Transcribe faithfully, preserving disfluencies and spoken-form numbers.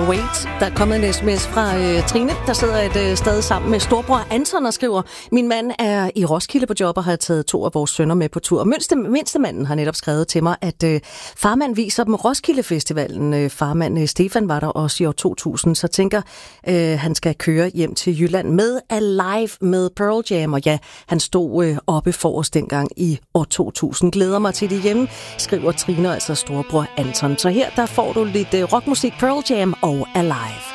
Wait. Der er kommet en sms fra øh, Trine, der sidder et øh, sted sammen med storbror Anton og skriver: Min mand er i Roskilde på job og har taget to af vores sønner med på tur. Mindste, mindstemanden har netop skrevet til mig, at øh, farmand viser dem Roskilde Festivalen. Øh, farmand øh, Stefan var der også i år to tusind, så tænker, øh, han skal køre hjem til Jylland med Alive med Pearl Jam. Og ja, han stod øh, oppe for os dengang i år to tusind. Glæder mig til det hjemme, skriver Trine, altså storbror Anton. Så her der får du lidt øh, rockmusik, Pearl Jam og Alive.